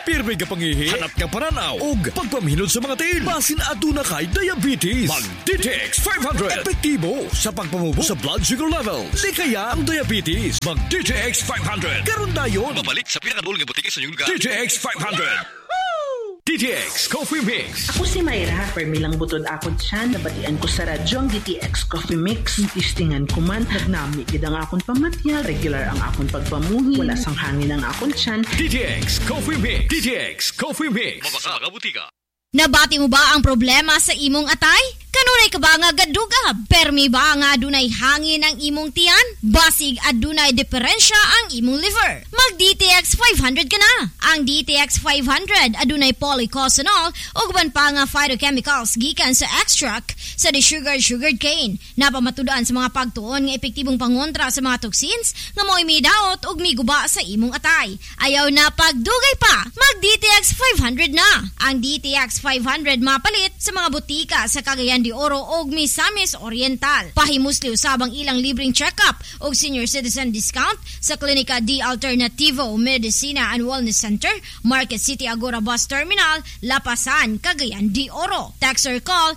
pirmi ka pangihi, hanap ka paranaw, ug pagpamhinod sa mga tiil. Basin aduna kay diabetes. Mag DTX 500. Epektibo sa pagpamubo sa blood sugar level. Likaya ang diabetes. Mag DTX 500. Karon dayon. Babalik sa pinakadul nga butiki sa inyong lugar. DTX 500. DTX Coffee Mix. Ako si Mayra, permi lang butod ako dyan. Nabatian ko sa radyo ang DTX Coffee Mix. Tistingan ko man, nagnami gid ang akong pamatyal. Regular ang akong pagpamuhi. Wala sang hangin ang akong tiyan. DTX Coffee Mix. DTX Coffee Mix. Mabasa mga butika. Nabati mo ba ang problema sa imong atay? Kanunay ka ba nga gaduga? Permi ba nga adunay hangin ang imong tiyan? Basig adunay diferensya ang imong liver? Mag DTX 500 ka na. Ang DTX 500 adunay polycosanol ug uban pa nga phytochemicals gikan sa extract sa sugared cane. Napamatudan sa mga pagtuon nga epektibong pangontra sa mga toxins nga mo'y midaot ug miguba sa imong atay. Ayaw na pagdugay pa. Mag DTX 500 na. Ang DTX 500 mapalit sa mga butika sa Cagayan de Oro og Misamis Oriental. Pahimusli usabang ilang libreng check-up og senior citizen discount sa Klinika D Alternativo Medicina and Wellness Center, Market City Agora Bus Terminal, Lapasan, Cagayan de Oro. Text or call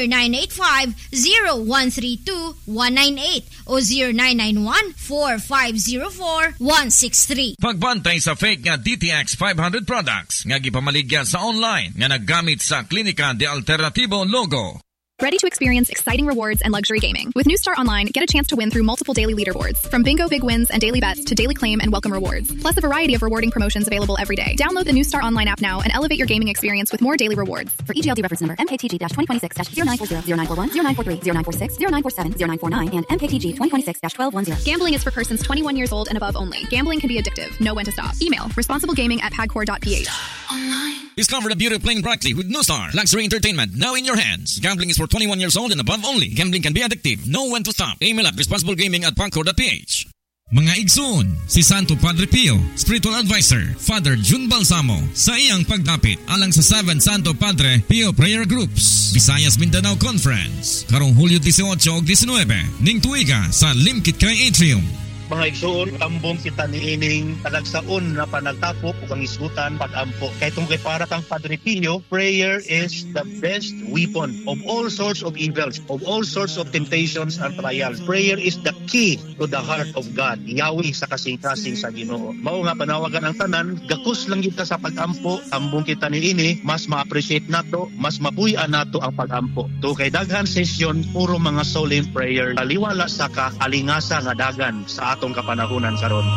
0985-0132-198 o 0991-4504-163. Pagbantay sa fake nga DTX 500 products nga gipamaligya sa online nga naggamit sa Klinika de Alternativo logo. Ready to experience exciting rewards and luxury gaming? With New Star Online, get a chance to win through multiple daily leaderboards. From bingo big wins and daily bets to daily claim and welcome rewards. Plus a variety of rewarding promotions available every day. Download the New Star Online app now and elevate your gaming experience with more daily rewards. For EGLD reference number MKTG-2026-0940, 0940, 0943, 0946, 0947, 0949, and MKTG 2026-1210. Gambling is for persons 21 years old and above only. Gambling can be addictive. Know when to stop. Email responsiblegaming@pagcor.ph. Discover the beauty of playing brightly with New Star. Luxury entertainment now in your hands. Gambling is for 21 years old and above only. Gambling can be addictive. Know when to stop. Email at responsiblegaming@pagcor.ph. Mga igsoon, si Santo Padre Pio, Spiritual Advisor, Father Jun Balsamo, sa iyang pagdapit alang sa 7 Santo Padre Pio Prayer Groups, Visayas Mindanao Conference, karong Hulyo 18 ug 19, ning tuiga sa Limkit Kay Atrium. Mga igsoon, tambong kita niining talagsaon na panagtapok o kang isgutan pag-ampo. Kaya itong kay para kang Padre Pio, prayer is the best weapon of all sorts of evils, of all sorts of temptations and trials. Prayer is the key to the heart of God. Iyawi sa kasing-kasing sa Ginoo. Mao nga panawagan ang tanan, gakus lang kita sa pag-ampo, tambong kita niini, mas ma-appreciate nato, mas mabuyan nato ang pag-ampo. To kay daghan session, puro mga solemn prayer. Taliwala sa kaalingasa nga dagan sa atong kapanahunan karon.